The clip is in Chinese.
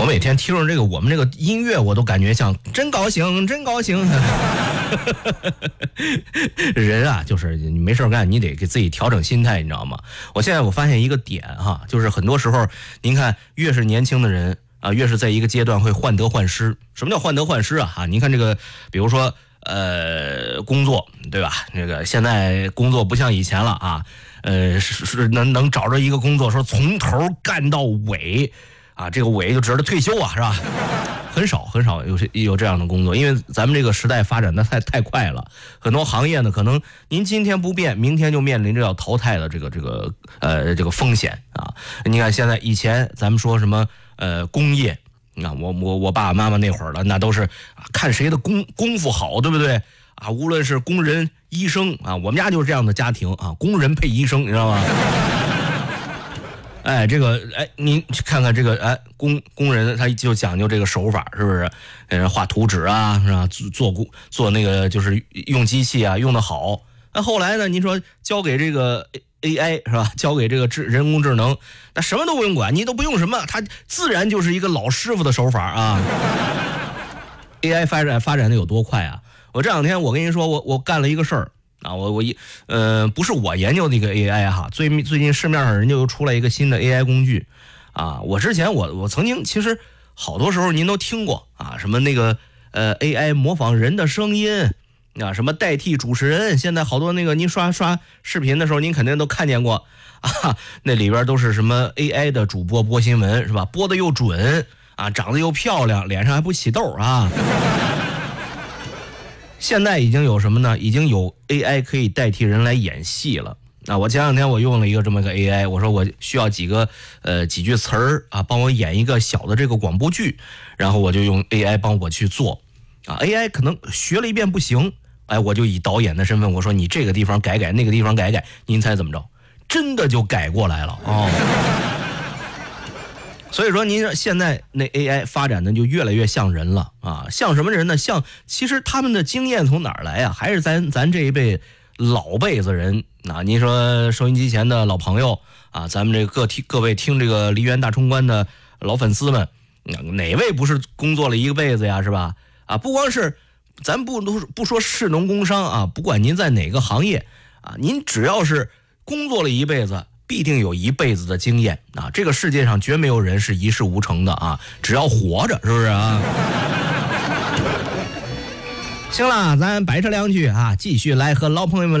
我每天听着这个我们这个音乐，我都感觉像真高兴，真高兴。人啊，就是你没事干，你得给自己调整心态，你知道吗？我发现一个点哈，就是很多时候，您看越是年轻的人啊，越是在一个阶段会患得患失。什么叫患得患失啊？您看这个，比如说工作，对吧？这个现在工作不像以前了啊，是能找着一个工作说从头干到尾。啊，这个尾就指着退休啊，是吧？很少有这样的工作，因为咱们这个时代发展的太快了，很多行业呢，可能您今天不变，明天就面临着要淘汰的这个风险啊。你看现在以前咱们说什么工业，啊，我爸爸妈妈那会儿了，那都是看谁的功夫好，对不对？啊，无论是工人、医生啊，我们家就是这样的家庭啊，工人配医生，你知道吗？哎，这个哎，您看看这个哎，工人他就讲究这个手法，是不是？画图纸啊，是吧？做那个就是用机器啊，用得好。那后来呢？您说交给这个 AI 是吧？交给这个人工智能，那什么都不用管，你都不用什么，它自然就是一个老师傅的手法啊。AI 发展的有多快啊？我这两天我跟您说，我干了一个事儿。啊，不是我研究那个 AI 哈，最近市面上人就又出来一个新的 AI 工具，啊，我之前我曾经其实好多时候您都听过啊，什么那个AI 模仿人的声音啊，什么代替主持人，现在好多那个您刷视频的时候，您肯定都看见过啊，那里边都是什么 AI 的主播播新闻是吧？播的又准啊，长得又漂亮，脸上还不起痘啊。现在已经有什么呢？已经有 AI 可以代替人来演戏了。啊，我前两天我用了一个这么个 AI， 我说我需要几句词儿啊，帮我演一个小的这个广播剧，然后我就用 AI 帮我去做。啊 ，AI 可能学了一遍不行，哎，我就以导演的身份，我说你这个地方改改，那个地方改改，您猜怎么着？真的就改过来了哦。所以说，您现在那 AI 发展的就越来越像人了啊，像什么人呢？其实他们的经验从哪儿来啊？还是咱这一辈老辈子人啊。您说收音机前的老朋友啊，咱们这各位听这个梨园大冲关的老粉丝们，哪位不是工作了一个辈子呀？是吧？啊，不光是咱不说士农工商啊，不管您在哪个行业啊，您只要是工作了一辈子。必定有一辈子的经验啊！这个世界上绝没有人是一事无成的啊！只要活着，是不是啊？行了，咱掰扯两句啊，继续来和老朋友们。